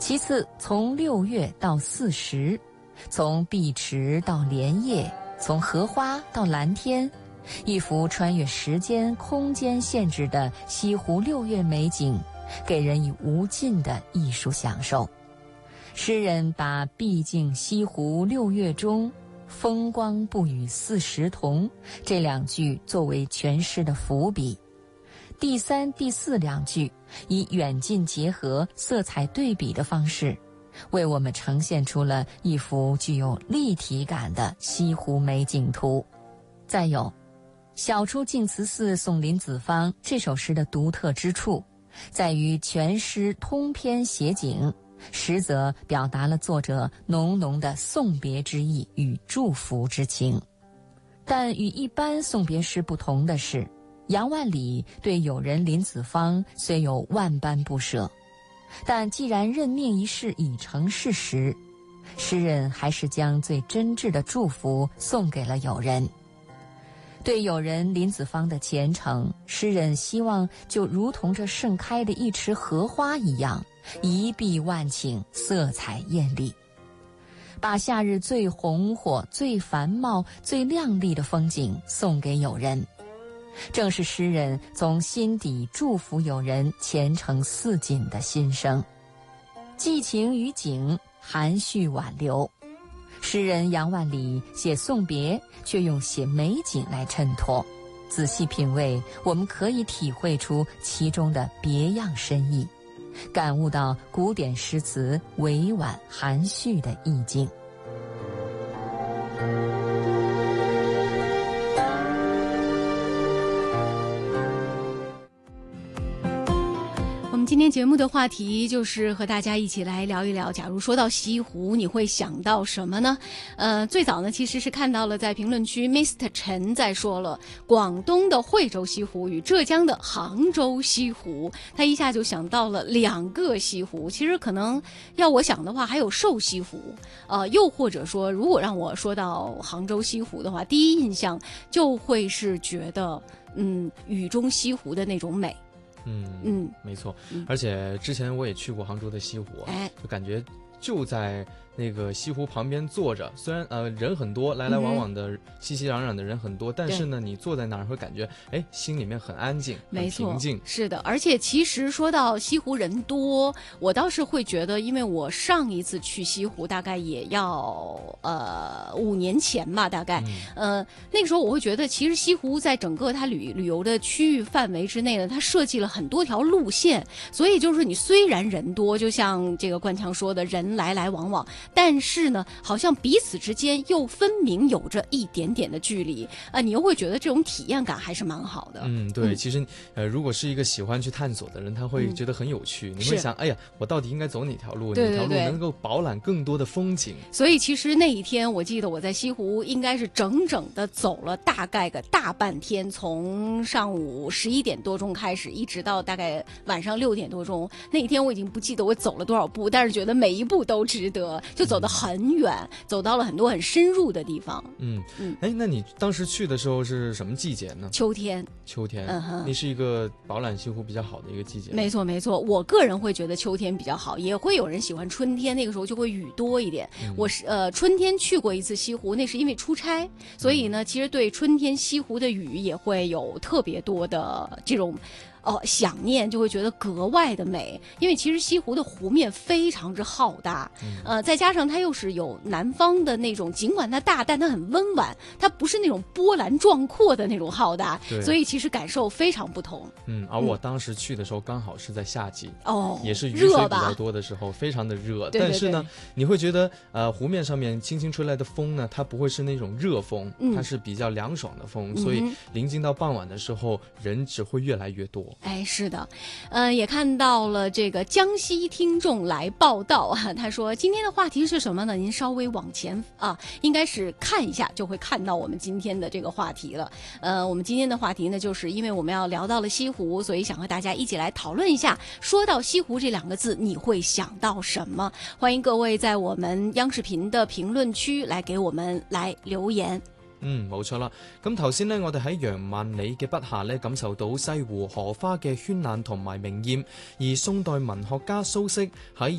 其次，从6月到40，从碧池到莲叶，从荷花到蓝天，一幅穿越时间、空间限制的西湖6月美景，给人以无尽的艺术享受。诗人把“毕竟西湖6月中，风光不与40同”这2句作为全诗的伏笔。第3、第4两句以远近结合、色彩对比的方式，为我们呈现出了一幅具有立体感的西湖美景图。再有，晓出净慈寺送林子方这首诗的独特之处，在于全诗通篇写景，实则表达了作者浓浓的送别之意与祝福之情。但与一般送别诗不同的是，杨万里对友人林子方虽有万般不舍，但既然任命一事已成事实，诗人还是将最真挚的祝福送给了友人。对友人林子方的虔诚，诗人希望就如同这盛开的一池荷花一样，一碧万顷，色彩艳丽，把夏日最红火、最繁茂、最亮丽的风景送给友人。正是诗人从心底祝福友人前程似锦的心声。寄情于景，含蓄挽留。诗人杨万里写送别，却用写美景来衬托。仔细品味，我们可以体会出其中的别样深意，感悟到古典诗词委婉含蓄的意境。 今天节目的话题就是和大家一起来聊一聊，假如说到西湖，你会想到什么呢？最早呢其实是看到了在评论区 Mr. 陈在说了广东的惠州西湖与浙江的杭州西湖，他一下就想到了2个西湖。其实可能要我想的话，还有瘦西湖，又或者说如果让我说到杭州西湖的话，第一印象就会是觉得雨中西湖的那种美。 没错，而且之前我也去过杭州的西湖，就感觉就在那个西湖旁边坐着，虽然人很多，来来往往的熙熙攘攘的人很多，但是呢，你坐在那儿会感觉心里面很安静，很平静。 是的，而且其实说到西湖人多，我倒是会觉得，因为我上一次去西湖大概也要5年前吧，大概那个时候我会觉得，其实西湖在整个它旅游的区域范围之内呢，它设计了很多条路线，所以就是你虽然人多，就像这个冠强说的，人来来往往，但是呢，好像彼此之间又分明有着一点点的距离你又会觉得这种体验感还是蛮好的。 对，其实如果是一个喜欢去探索的人，他会觉得很有趣，你会想，哎呀，我到底应该走哪条路？哪条路能够饱览更多的风景？ 所以其实那一天，我记得我在西湖应该是整整的走了大概个大半天，从上午11点多钟开始，一直到大概晚上6点多钟。那一天我已经不记得我走了多少步，但是觉得每一步都值得。就走得很远，走到了很多很深入的地方。 那你当时去的时候是什么季节呢？ 秋天。 那是一个饱览西湖比较好的一个季节。 没错没错，我个人会觉得秋天比较好，也会有人喜欢春天，那个时候就会雨多一点。我是春天去过一次西湖，那是因为出差，所以呢，其实对春天西湖的雨也会有特别多的这种想念，就会觉得格外的美。因为其实西湖的湖面非常之浩大，再加上它又是有南方的那种，尽管它大，但它很温婉，它不是那种波澜壮阔的那种浩大，所以其实感受非常不同。 而我当时去的时候刚好是在夏季，也是雨水比较多的时候，非常的热。但是呢，你会觉得湖面上面轻轻吹来的风呢，它不会是那种热风，它是比较凉爽的风，所以临近到傍晚的时候，人只会越来越多。 是的，也看到了这个江西听众来报道啊，他说今天的话题是什么呢？您稍微往前应该是看一下就会看到我们今天的这个话题了。我们今天的话题呢，就是因为我们要聊到了西湖，所以想和大家一起来讨论一下，说到西湖这2个字，你会想到什麼？歡迎各位在我們央視頻的評論區來給我們來留言。 冇錯啦。咁頭先呢，我哋喺楊萬里嘅筆下呢，感受到西湖荷花嘅絢爛同埋明豔，而宋代文學家蘇軾喺